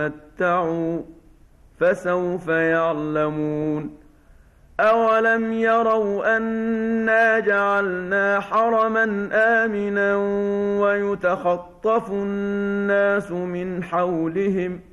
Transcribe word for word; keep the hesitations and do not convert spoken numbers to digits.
تَمَتَّعُوا فَسَوْفَ يَعْلَمُونَ أَوَلَمْ يَرَوْا أَنَّا جَعَلْنَا حَرَمًا آمِنًا وَيُتَخَطَّفُ النَّاسُ مِنْ حَوْلِهِمْ